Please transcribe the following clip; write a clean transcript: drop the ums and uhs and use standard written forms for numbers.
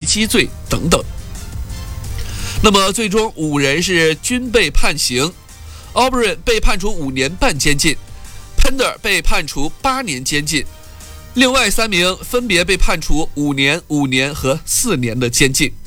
击罪等等。那么最终5人是均被判刑， O'Brien 被判处5年半监禁， Pender 被判处8年监禁，另外3名分别被判处5年、5年和4年的监禁。